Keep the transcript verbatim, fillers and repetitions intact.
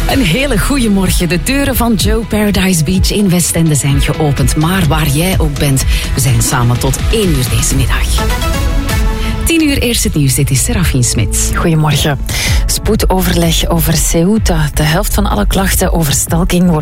Een hele goede morgen. De deuren van Joe Paradise Beach in Westende zijn geopend. Maar waar jij ook bent, we zijn samen tot één uur deze middag. tien uur eerst het nieuws. Dit is Serafien Smit. Goedemorgen. Spoedoverleg over Ceuta. De helft van alle klachten over stalking wordt